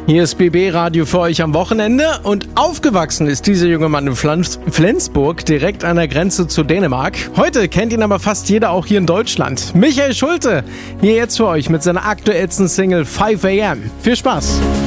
Hier ist BB Radio für euch am Wochenende und aufgewachsen ist dieser junge Mann in Flensburg, direkt an der Grenze zu Dänemark. Heute kennt ihn aber fast jeder auch hier in Deutschland. Michael Schulte, hier jetzt für euch mit seiner aktuellsten Single 5 AM. Viel Spaß!